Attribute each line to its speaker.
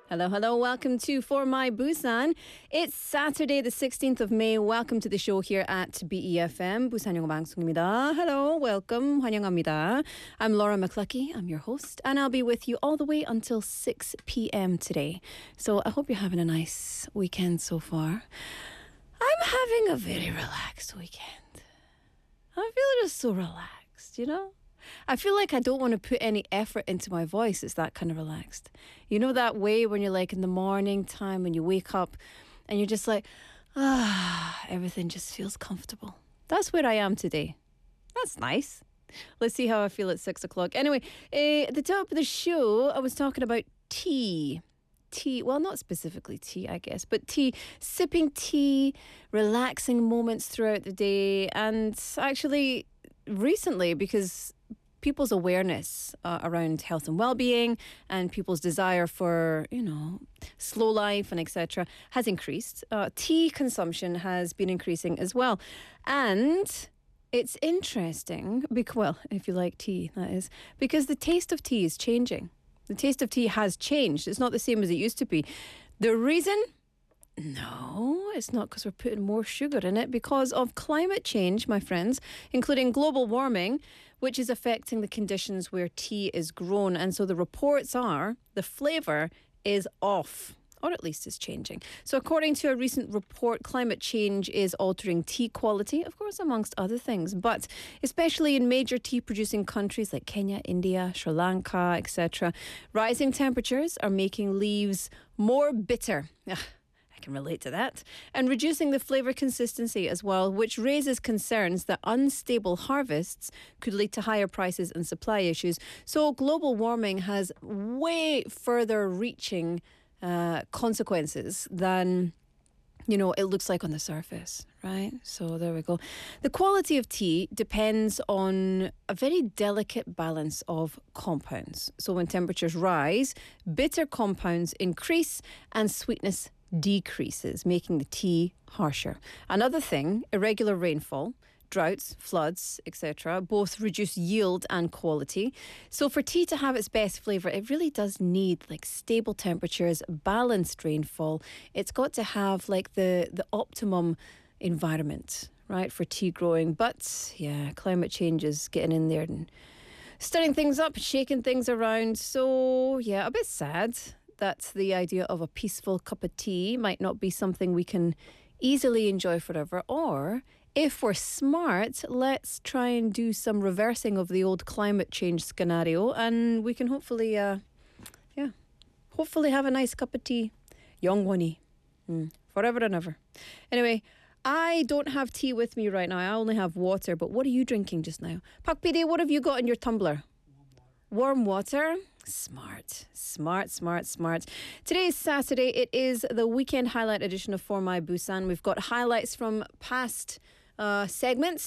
Speaker 1: Hello, hello. Welcome to For My Busan. It's Saturday, the 16th of May. Welcome to the show here at BEFM. 부산 영어 방송입니다. Hello, welcome. 환영합니다. I'm Laura McCluckey. I'm your host, and I'll be with you all the way until 6 p.m. today. So I hope you're having a nice weekend so far. I'm having a very relaxed weekend. I feel just so relaxed, you know? I feel like I don't want to put any effort into my voice. It's that kind of relaxed. You know that way when you're like in the morning time when you wake up and you're just like, everything just feels comfortable. That's where I am today. That's nice. Let's see how I feel at 6 o'clock. Anyway, at the top of the show, I was talking about tea. Tea, well, not specifically tea, I guess, but tea, sipping tea, relaxing moments throughout the day. And actually, recently, because people's awareness around health and well-being and people's desire for, slow life and etc. has increased. Tea consumption has been increasing as well. And it's interesting, if you like tea, that is, because the taste of tea is changing. The taste of tea has changed. It's not the same as it used to be. The reason? No, it's not because we're putting more sugar in it. Because of climate change, my friends, including global warming, which is affecting the conditions where tea is grown. And so the reports are the flavour is off, or at least it's changing. So according to a recent report, climate change is altering tea quality, of course, amongst other things. But especially in major tea-producing countries like Kenya, India, Sri Lanka, etc., rising temperatures are making leaves more bitter. I can relate to that. And reducing the flavour consistency as well, which raises concerns that unstable harvests could lead to higher prices and supply issues. So global warming has way further reaching consequences than, it looks like on the surface, right? So there we go. The quality of tea depends on a very delicate balance of compounds. So when temperatures rise, bitter compounds increase and sweetness decreases, making the tea harsher. Another thing, irregular rainfall, droughts, floods, etc., both reduce yield and quality. So for tea to have its best flavour, it really does need stable temperatures, balanced rainfall. It's got to have the optimum environment, right, for tea growing. But yeah, climate change is getting in there and stirring things up, shaking things around. So yeah, a bit sad that the idea of a peaceful cup of tea might not be something we can easily enjoy forever. Or if we're smart, let's try and do some reversing of the old climate change scenario, and we can hopefully have a nice cup of tea. Yongwani. Forever and ever. Anyway, I don't have tea with me right now. I only have water. But what are you drinking just now? Pak Pide, what have you got in your tumbler? Warm water. Smart. Today is Saturday. It is the weekend highlight edition of For My Busan. We've got highlights from past segments.